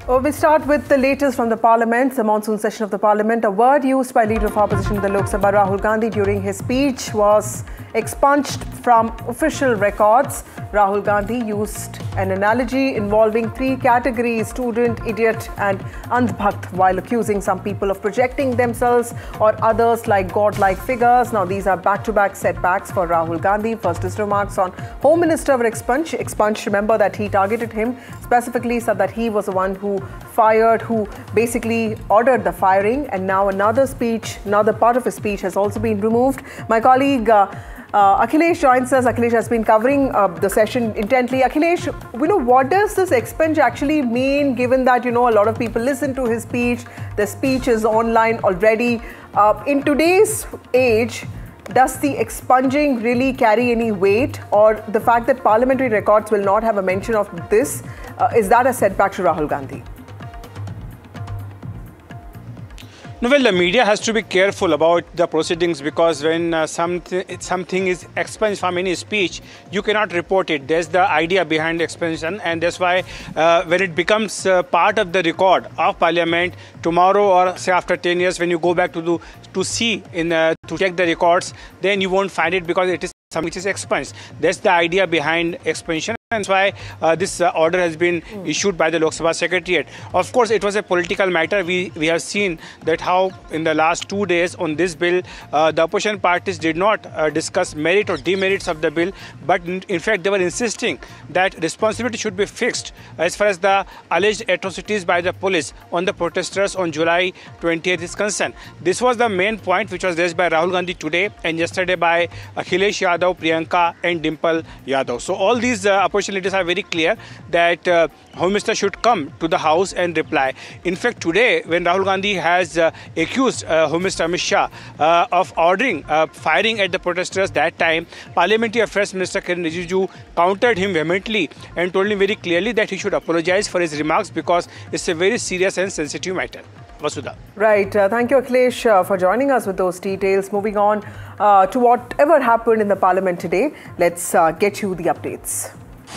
We start with the latest from the Parliament, the monsoon session of the Parliament. A word used by Leader of Opposition in the Lok Sabha, Rahul Gandhi, during his speech was expunged from official records. Rahul Gandhi used an analogy involving three categories: student, idiot and andhbhakt, while accusing some people of projecting themselves or others like godlike figures. Now, these are back-to-back setbacks for Rahul Gandhi. First, his remarks on Home Minister were expunged. Remember that he targeted him, specifically said that he was the one who fired, who basically ordered the firing. And now another part of his speech has also been removed. My colleague Akhilesh joins us. Akhilesh has been covering the session intently. Akhilesh, what does this expunge actually mean, given that, a lot of people listen to his speech? The speech is online already. In today's age, does the expunging really carry any weight, or the fact that parliamentary records will not have a mention of this, is that a setback to Rahul Gandhi? No, well, the media has to be careful about the proceedings, because when something is expunged from any speech, you cannot report it. There's the idea behind expunsion, and that's why when it becomes part of the record of Parliament tomorrow, or say after 10 years, when you go back to check the records, then you won't find it, because it is something which is expunged. That's the idea behind expunsion. That's why this order has been issued by the Lok Sabha Secretariat. Of course, it was a political matter. We have seen that how in the last 2 days on this bill, the opposition parties did not discuss merit or demerits of the bill, but in fact they were insisting that responsibility should be fixed as far as the alleged atrocities by the police on the protesters on July 20th is concerned. This was the main point which was raised by Rahul Gandhi today and yesterday by Akhilesh Yadav, Priyanka and Dimple Yadav. So all these opposition leaders are very clear that Home Minister should come to the House and reply. In fact, today, when Rahul Gandhi has accused Home Minister Amit Shah of ordering firing at the protesters, that time Parliamentary Affairs Minister Kiren Rijiju countered him vehemently and told him very clearly that he should apologize for his remarks, because it's a very serious and sensitive matter. Vasudha. Right. Thank you, Akhilesh, for joining us with those details. Moving on to whatever happened in the Parliament today, let's get you the updates.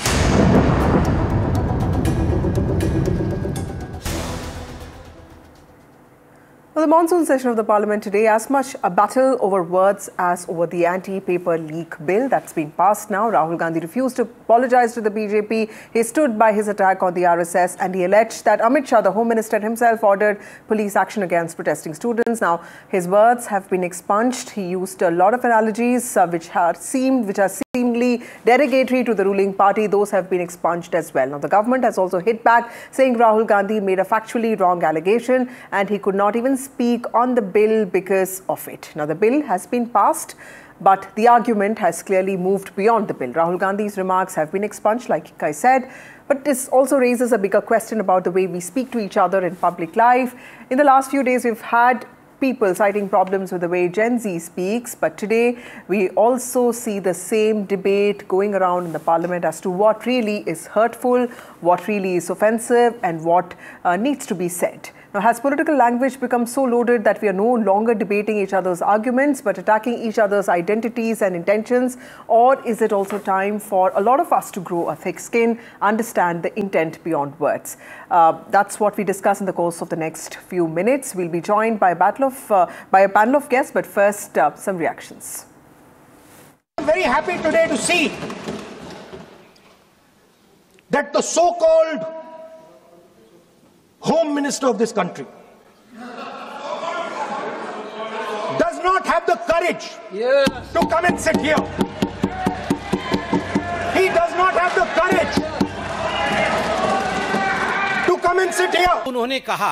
Well, the monsoon session of the Parliament today, as much a battle over words as over the anti-paper leak bill that's been passed now. Rahul Gandhi refused to apologize to the BJP. He stood by his attack on the RSS, and he alleged that Amit Shah, the Home Minister himself, ordered police action against protesting students. Now, his words have been expunged. He used a lot of analogies which are seemingly derogatory to the ruling party. Those have been expunged as well. Now, the government has also hit back, saying Rahul Gandhi made a factually wrong allegation and he could not even speak on the bill because of it. Now, the bill has been passed, but the argument has clearly moved beyond the bill. Rahul Gandhi's remarks have been expunged, like I said, but this also raises a bigger question about the way we speak to each other in public life. In the last few days, we've had people citing problems with the way Gen Z speaks, but today we also see the same debate going around in the Parliament as to what really is hurtful, what really is offensive, and what needs to be said. Now, has political language become so loaded that we are no longer debating each other's arguments but attacking each other's identities and intentions? Or is it also time for a lot of us to grow a thick skin, understand the intent beyond words? That's what we discuss in the course of the next few minutes. We'll be joined by a panel of guests, but first, some reactions. I'm very happy today to see that the so-called Home Minister of this country does not have the courage to come and sit here. He does not have the courage to come and sit here. उन्होंने कहा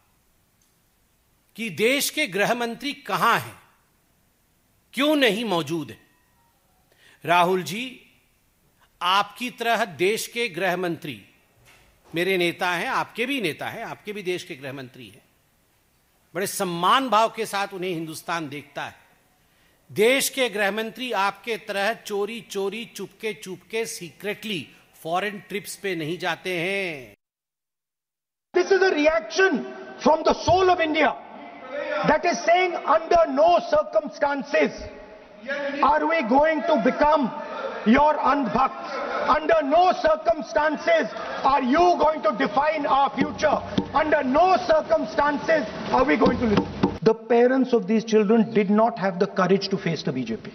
कि देश के गृह मंत्री कहां हैं, क्यों नहीं मौजूद है। राहुल जी, आपकी तरह देश के गृह मंत्री मेरे नेता हैं, आपके भी नेता हैं, आपके भी देश के गृह मंत्री हैं। बड़े सम्मान भाव के साथ उन्हें हिंदुस्तान देखता है। देश के गृह मंत्री आपके तरह चोरी चोरी Chupke Chupke secretly foreign trips पे नहीं जाते हैं। This is a reaction from the soul of India that is saying under no circumstances are we going to become your andhbhakts. Under no circumstances are you going to define our future. Under no circumstances are we going to listen. The parents of these children did not have the courage to face the BJP.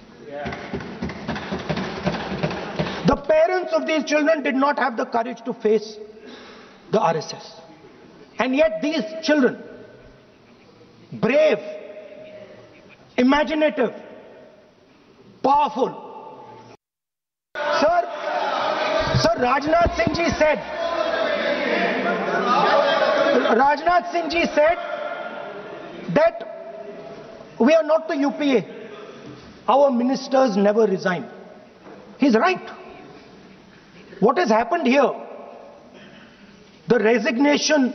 The parents of these children did not have the courage to face the RSS. And yet these children, brave, imaginative, powerful. Sir, Rajnath Singh ji said that we are not the UPA. Our ministers never resign. He's right. What has happened here? The resignation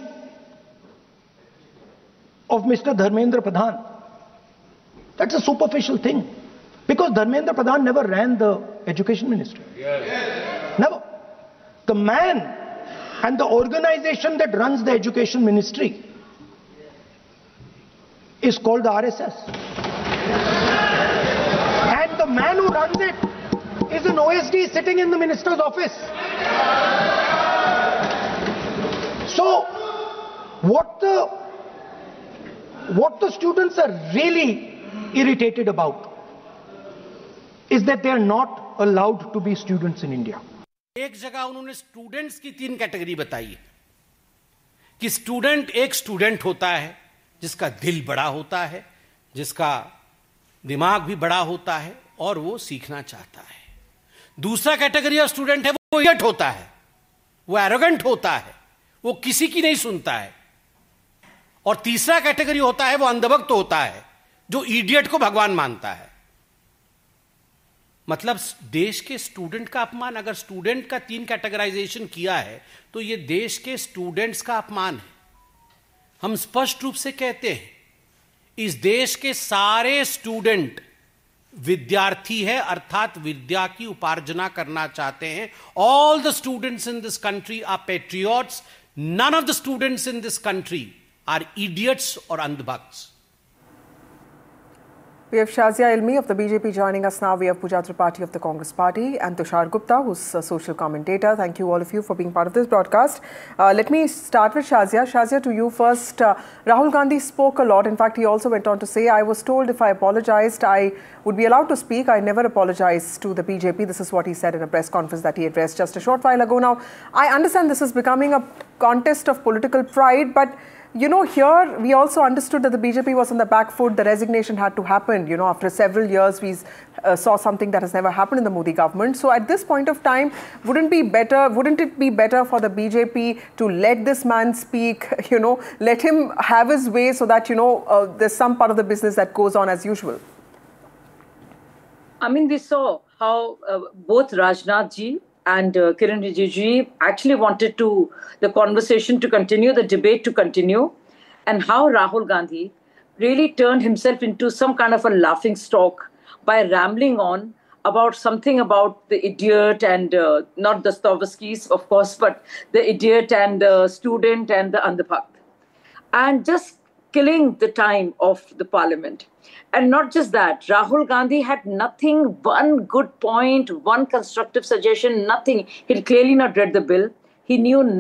of Mr. Dharmendra Pradhan. That's a superficial thing. Because Dharmendra Pradhan never ran the education ministry. Never. The man and the organization that runs the education ministry is called the RSS. And the man who runs it is an OSD sitting in the minister's office. So, what the students are really irritated about is that they are not allowed to be students in India. एक जगह उन्होंने students की 3 category बताई है कि student एक student होता है जिसका दिल बड़ा होता है, जिसका दिमाग भी बड़ा होता है और वो सीखना चाहता है। दूसरा कैटेगरी ऑफ स्टूडेंट है वो इडियट होता है, वो एरोगेंट होता है, वो किसी की नहीं सुनता है। और तीसरा कैटेगरी होता है वो अंधभक्त होता है जो इडियट को भगवान मानता है। मतलब देश के स्टूडेंट का अपमान, अगर स्टूडेंट का 3 कैटेगराइजेशन किया है तो ये देश के स्टूडेंट्स का अपमान है। हम स्पष्ट रूप से कहते हैं इस देश के सारे स्टूडेंट विद्यार्थी है, अर्थात विद्या की उपार्जना करना चाहते हैं। All the students in this country are patriots, none of the students in this country are idiots और अंधभक्ts। We have Shazia Ilmi of the BJP joining us now. We have Pooja Tripathi of the Congress Party and Tushar Gupta, who's a social commentator. Thank you all of you for being part of this broadcast. Let me start with Shazia. Shazia, to you first. Rahul Gandhi spoke a lot. In fact, he also went on to say, I was told if I apologized, I would be allowed to speak. I never apologized to the BJP. This is what he said in a press conference that he addressed just a short while ago. Now, I understand this is becoming a contest of political pride, but you know, here we also understood that the BJP was on the back foot. The resignation had to happen. You know, after several years, we saw something that has never happened in the Modi government. So at this point of time, wouldn't it be better for the BJP to let this man speak, you know, let him have his way so that, you know, there's some part of the business that goes on as usual? I mean, we saw how both Rajnath ji and Kiran Rijiju actually wanted the conversation to continue, the debate to continue, and how Rahul Gandhi really turned himself into some kind of a laughing stock by rambling on about something about the idiot and not the Dostoevskys, of course, but the idiot and the student and the andhbhakt, and just killing the time of the parliament. And not just that, Rahul Gandhi had nothing, one good point, one constructive suggestion, nothing. He had clearly not read the bill. He knew